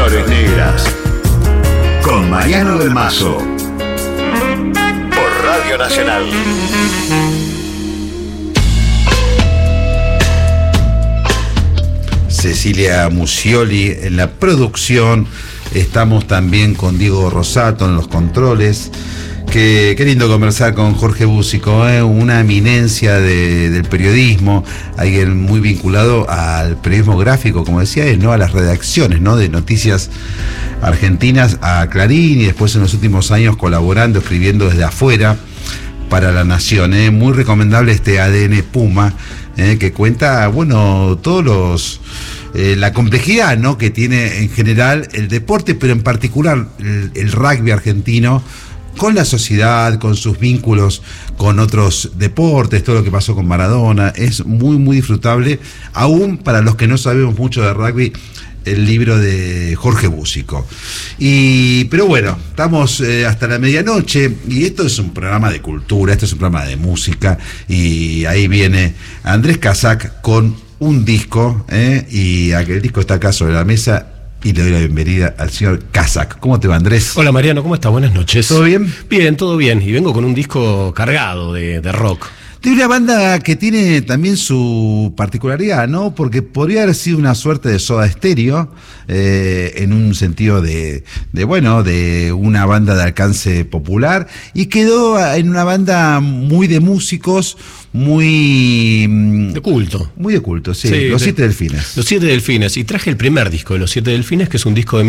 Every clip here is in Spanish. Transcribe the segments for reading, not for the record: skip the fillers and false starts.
Flores Negras, con Mariano del Mazo, por Radio Nacional. Cecilia Musioli en la producción. Estamos también con Diego Rosato en los controles. Qué lindo conversar con Jorge Búsico, una eminencia del periodismo, alguien muy vinculado al periodismo gráfico, como decía él, ¿no? A las redacciones, ¿no? De noticias argentinas, a Clarín, y después en los últimos años colaborando, escribiendo desde afuera para La Nación. Muy recomendable este ADN Puma, que cuenta, bueno, todos los... la complejidad, ¿no? Que tiene en general el deporte, pero en particular el rugby argentino, con la sociedad, con sus vínculos con otros deportes, todo lo que pasó con Maradona. Es muy, muy disfrutable, aún para los que no sabemos mucho de rugby, el libro de Jorge Búsico. Pero bueno, estamos hasta la medianoche, y esto es un programa de cultura, esto es un programa de música, y ahí viene Andrés Casac con un disco, y aquel disco está acá sobre la mesa, y le doy la bienvenida al señor Casac. ¿Cómo te va, Andrés? Hola, Mariano, ¿cómo estás? Buenas noches. ¿Todo bien? Bien, todo bien, y vengo con un disco cargado de rock. De una banda que tiene también su particularidad, ¿no? Porque podría haber sido una suerte de Soda Stereo, en un sentido de una banda de alcance popular, y quedó en una banda muy de músicos, muy... de culto. Muy de culto, sí. Los Siete Delfines. Los Siete Delfines. Y traje el primer disco de Los Siete Delfines, que es un disco de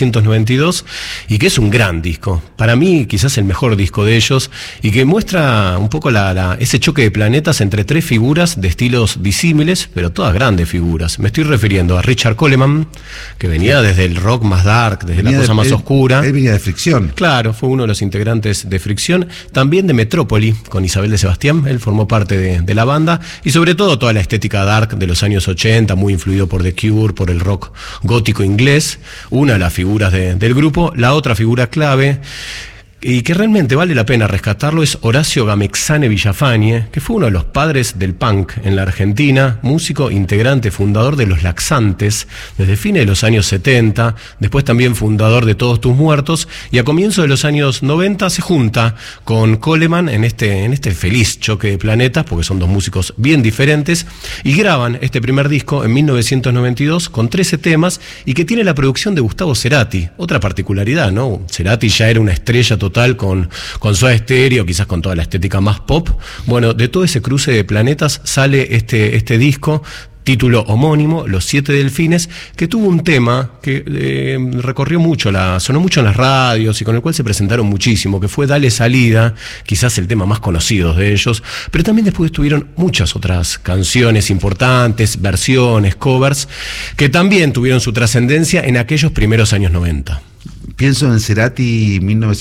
1992, y que es un gran disco. Para mí, quizás el mejor disco de ellos, y que muestra un poco ese choque de planetas entre tres figuras de estilos disímiles, pero todas grandes figuras. Me estoy refiriendo a Richard Coleman, que venía desde el rock más dark, desde la cosa más oscura. Él venía de Fricción. Claro, fue uno de los integrantes de Fricción. También de Metrópoli, con Isabel de Sebastián. Él formó parte de la banda, y sobre todo toda la estética dark de los años 80, muy influido por The Cure, por el rock gótico inglés. Una de las figuras del grupo. La otra figura clave, y que realmente vale la pena rescatarlo, es Horacio Gamexane Villafañe, que fue uno de los padres del punk en la Argentina, músico, integrante, fundador de Los Laxantes desde fines de los años 70, después también fundador de Todos Tus Muertos, y a comienzos de los años 90 se junta con Coleman en este feliz choque de planetas, porque son dos músicos bien diferentes, y graban este primer disco en 1992 con 13 temas, y que tiene la producción de Gustavo Cerati. Otra particularidad, ¿no? Cerati ya era una estrella total con Soda Stereo, quizás con toda la estética más pop. Bueno, de todo ese cruce de planetas sale este disco, título homónimo, Los Siete Delfines, que tuvo un tema que recorrió mucho, sonó mucho en las radios, y con el cual se presentaron muchísimo, que fue Dale Salida, quizás el tema más conocido de ellos, pero también después tuvieron muchas otras canciones importantes, versiones, covers, que también tuvieron su trascendencia en aquellos primeros años 90. Pienso en Cerati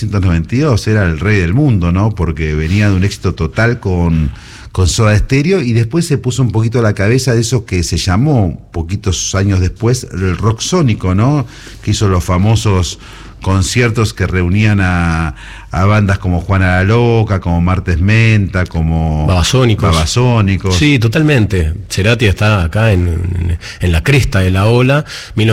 1992, era el rey del mundo, ¿no? Porque venía de un éxito total con Soda Stereo, y después se puso un poquito a la cabeza de eso que se llamó, poquitos años después, el rock sónico, ¿no? Que hizo los famosos conciertos que reunían a bandas como Juana la Loca, como Martes Menta, como Babasónicos. Sí, totalmente. Cerati está acá en la cresta de la ola,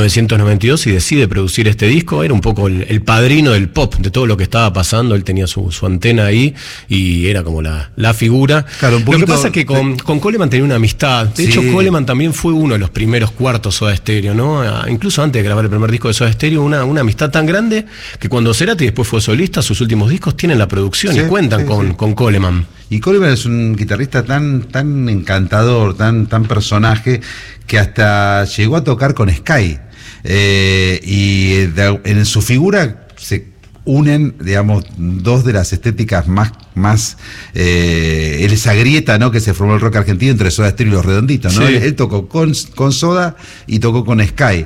1992, y decide producir este disco. Era un poco el padrino del pop, de todo lo que estaba pasando. Él tenía su antena ahí, y era como la figura. Claro, lo que pasa es que con Coleman tenía una amistad. De hecho, Coleman también fue uno de los primeros cuartos Soda Stereo, ¿no? Incluso antes de grabar el primer disco de Soda Stereo, una amistad tan grande que cuando Cerati después fue solista, sus últimos discos tienen la producción y cuentan con Coleman. Y Coleman es un guitarrista tan encantador, tan personaje, que hasta llegó a tocar con Sky. Y en su figura se unen, digamos, dos de las estéticas más esa grieta, ¿no?, que se formó el rock argentino entre Soda Stereo y Los Redonditos, ¿no? Él tocó con Soda y tocó con Sky.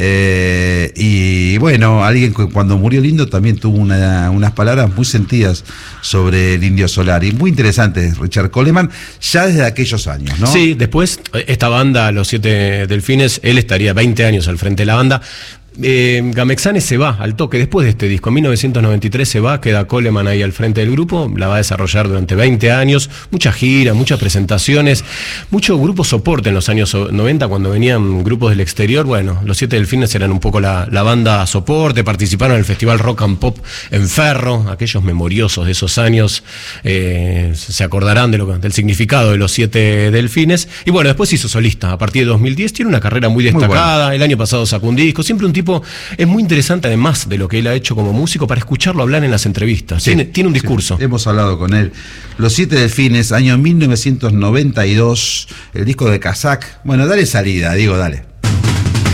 Y bueno, alguien que cuando murió Lindo también tuvo unas palabras muy sentidas sobre el Indio Solari. Muy interesante, Richard Coleman, ya desde aquellos años, ¿no? Sí, después esta banda, Los Siete Delfines, él estaría 20 años al frente de la banda. Gamexane se va al toque después de este disco. En 1993 se va, queda Coleman ahí al frente del grupo, la va a desarrollar durante 20 años, muchas giras, muchas presentaciones, mucho grupo soporte en los años 90 cuando venían grupos del exterior. Bueno, los Siete Delfines eran un poco la banda soporte, participaron en el Festival Rock and Pop en Ferro, aquellos memoriosos de esos años se acordarán del significado de los Siete Delfines. Y bueno, después se hizo solista, a partir de 2010 tiene una carrera muy destacada, muy el año pasado sacó un disco, siempre un tipo. Es muy interesante, además de lo que él ha hecho como músico, para escucharlo hablar en las entrevistas. Sí, tiene un discurso. Sí, hemos hablado con él. Los Siete Delfines, año 1992, el disco de Kazak. Bueno, dale salida, digo, dale.